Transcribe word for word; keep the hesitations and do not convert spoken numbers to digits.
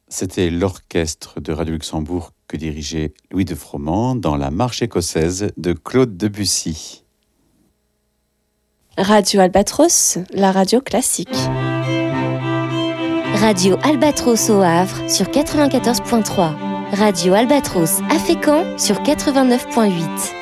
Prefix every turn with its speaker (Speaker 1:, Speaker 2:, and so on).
Speaker 1: C'était l'orchestre de Radio Luxembourg que dirigeait Louis de Froment dans la marche écossaise de Claude Debussy.
Speaker 2: Radio Albatros, la radio classique.
Speaker 3: Radio Albatros au Havre sur quatre-vingt-quatorze point trois. Radio Albatros à Fécamp sur quatre-vingt-neuf point huit.